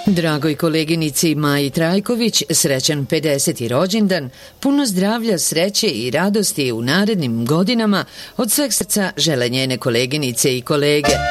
Dragoj koleginici Maji Trajković, srećan 50. rođendan, puno zdravlja, sreće i radosti u narednim godinama, od sveg srca žele njene koleginice i kolege.